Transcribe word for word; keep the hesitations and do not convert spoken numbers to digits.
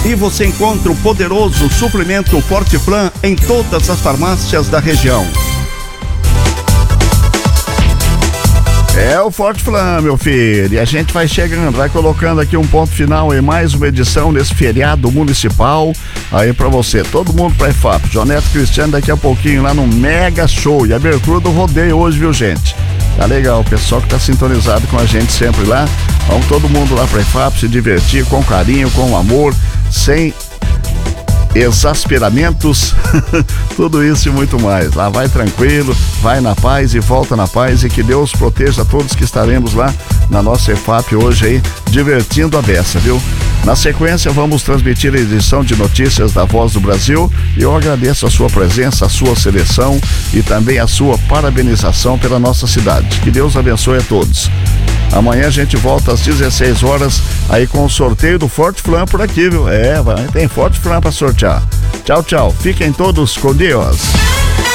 E você encontra o poderoso suplemento Fortiflan em todas as farmácias da região. É o Fortiflan, meu filho, e a gente vai chegando, vai colocando aqui um ponto final em mais uma edição desse feriado municipal aí pra você, todo mundo pra I F A P, Joneto Cristiano daqui a pouquinho lá no Mega Show e abertura do rodeio hoje, viu, gente? Tá legal, o pessoal que tá sintonizado com a gente sempre lá, vamos todo mundo lá pra I F A P se divertir com carinho, com amor, sem exasperamentos, tudo isso e muito mais. Lá vai tranquilo, vai na paz e volta na paz, e que Deus proteja todos que estaremos lá na nossa I F A P hoje aí, divertindo a beça, viu? Na sequência vamos transmitir a edição de notícias da Voz do Brasil e eu agradeço a sua presença, a sua seleção e também a sua parabenização pela nossa cidade. Que Deus abençoe a todos. Amanhã a gente volta às dezesseis horas aí com o sorteio do Fortiflan por aqui, viu? É, vai, tem Fortiflan para sortear. Tchau, tchau. Fiquem todos com Deus.